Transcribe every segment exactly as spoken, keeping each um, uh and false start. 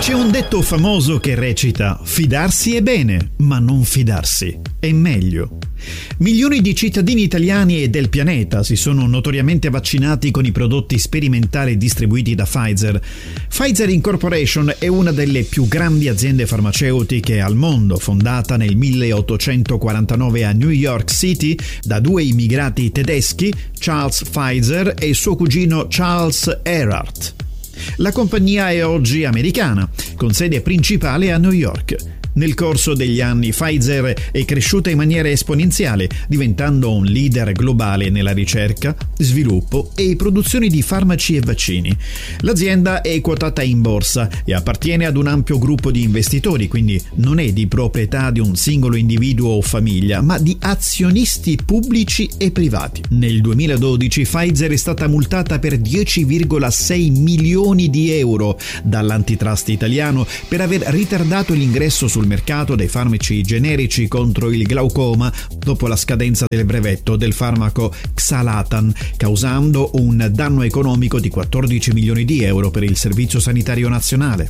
C'è un detto famoso che recita: fidarsi è bene, ma non fidarsi è meglio. Milioni di cittadini italiani e del pianeta si sono notoriamente vaccinati con i prodotti sperimentali distribuiti da Pfizer. Pfizer Incorporation è una delle più grandi aziende farmaceutiche al mondo, fondata nel milleottocentoquarantanove a New York City da due immigrati tedeschi, Charles Pfizer e suo cugino Charles Erhardt. La compagnia è oggi americana, con sede principale a New York. Nel corso degli anni Pfizer è cresciuta in maniera esponenziale, diventando un leader globale nella ricerca, sviluppo e produzione di farmaci e vaccini. L'azienda è quotata in borsa e appartiene ad un ampio gruppo di investitori, quindi non è di proprietà di un singolo individuo o famiglia, ma di azionisti pubblici e privati. Nel duemiladodici Pfizer è stata multata per dieci virgola sei milioni di euro dall'antitrust italiano per aver ritardato l'ingresso sul mercato dei farmaci generici contro il glaucoma dopo la scadenza del brevetto del farmaco Xalatan, causando un danno economico di quattordici milioni di euro per il Servizio Sanitario Nazionale.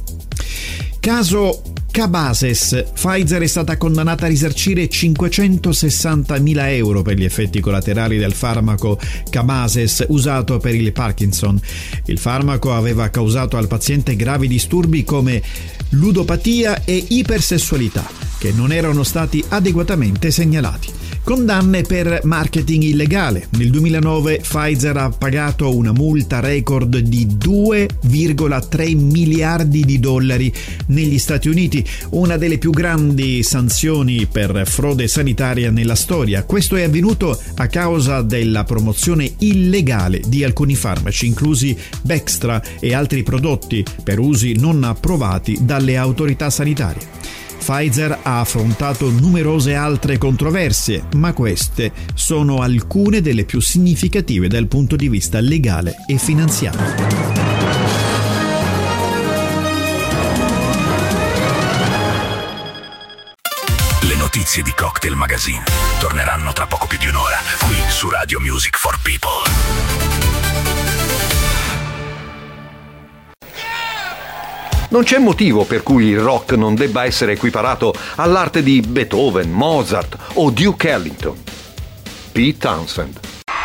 Caso Cabases. Pfizer è stata condannata a risarcire cinquecentosessantamila euro per gli effetti collaterali del farmaco Cabases usato per il Parkinson. Il farmaco aveva causato al paziente gravi disturbi come ludopatia e ipersessualità, che non erano stati adeguatamente segnalati. Condanne per marketing illegale. Nel duemilanove Pfizer ha pagato una multa record di due virgola tre miliardi di dollari negli Stati Uniti, una delle più grandi sanzioni per frode sanitaria nella storia. Questo è avvenuto a causa della promozione illegale di alcuni farmaci, inclusi Bextra e altri prodotti per usi non approvati dalle autorità sanitarie. Pfizer ha affrontato numerose altre controversie, ma queste sono alcune delle più significative dal punto di vista legale e finanziario. Le notizie di Cocktail Magazine torneranno tra poco più di un'ora, qui su Radio Music for People. Non c'è motivo per cui il rock non debba essere equiparato all'arte di Beethoven, Mozart o Duke Ellington. Pete Townshend.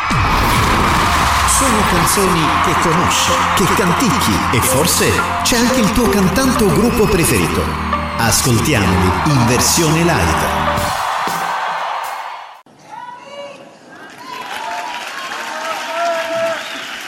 Sono canzoni che conosci, che canticchi e forse c'è anche il tuo cantante o gruppo preferito. Ascoltiamoli in versione live.